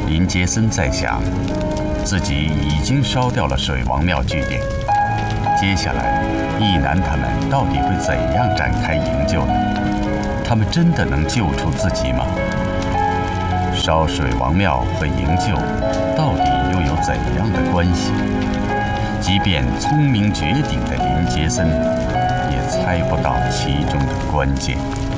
林杰森在想，自己已经烧掉了水王庙据点，接下来义男他们到底会怎样展开营救呢？他们真的能救出自己吗？烧水王庙和营救到底又有怎样的关系？即便聪明绝顶的林杰森，也猜不到其中的关键。